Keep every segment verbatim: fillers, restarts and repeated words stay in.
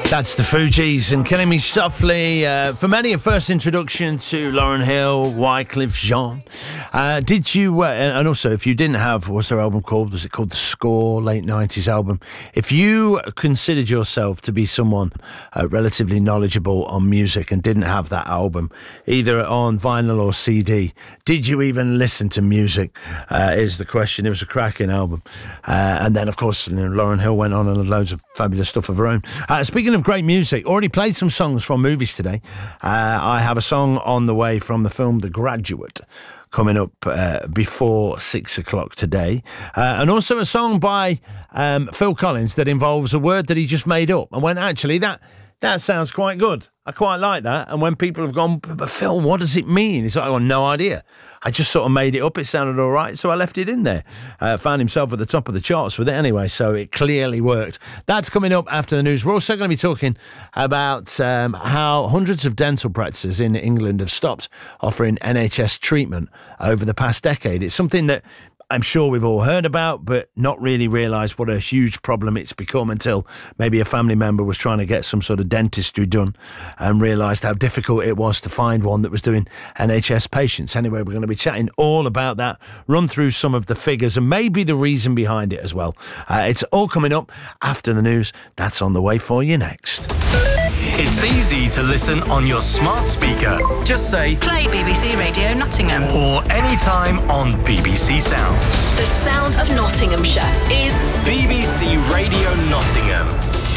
That's the Fugees and Killing Me Softly. Uh, for many, a first introduction to Lauryn Hill, Wyclef Jean. Uh, did you, uh, and also if you didn't have, what's their album called? Was it called The Score, late nineties album? If you considered yourself to be someone uh, relatively knowledgeable on music and didn't have that album, either on vinyl or C D, did you even listen to music, uh, is the question. It was a cracking album. Uh, and then, of course, you know, Lauryn Hill went on and had loads of fabulous stuff of her own. Uh, speaking of great music, already played some songs from movies today. Uh, I have a song on the way from the film The Graduate coming up uh, before six o'clock today. Uh, and also a song by um, Phil Collins that involves a word that he just made up. And when actually that that sounds quite good. I quite like that. And when people have gone, but Phil, what does it mean? He's like, I got no idea. I just sort of made it up. It sounded all right, so I left it in there. Uh, found himself at the top of the charts with it anyway, so it clearly worked. That's coming up after the news. We're also going to be talking about um, how hundreds of dental practices in England have stopped offering N H S treatment over the past decade. It's something that I'm sure we've all heard about, but not really realised what a huge problem it's become until maybe a family member was trying to get some sort of dentistry done and realised how difficult it was to find one that was doing N H S patients. Anyway, we're going to be chatting all about that, run through some of the figures and maybe the reason behind it as well. Uh, it's all coming up after the news. That's on the way for you next. It's easy to listen on your smart speaker. Just say, play B B C Radio Nottingham. Or anytime on B B C Sounds. The sound of Nottinghamshire is B B C Radio Nottingham.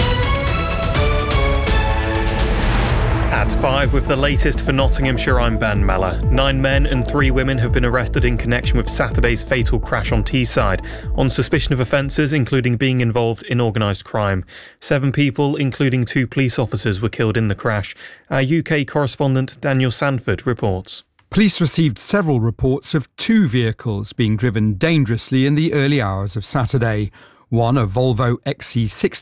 At five with the latest for Nottinghamshire, I'm Ben Meller. Nine men and three women have been arrested in connection with Saturday's fatal crash on Teesside on suspicion of offences including being involved in organised crime. Seven people, including two police officers, were killed in the crash. Our U K correspondent Daniel Sanford reports. Police received several reports of two vehicles being driven dangerously in the early hours of Saturday. One, a Volvo X C sixty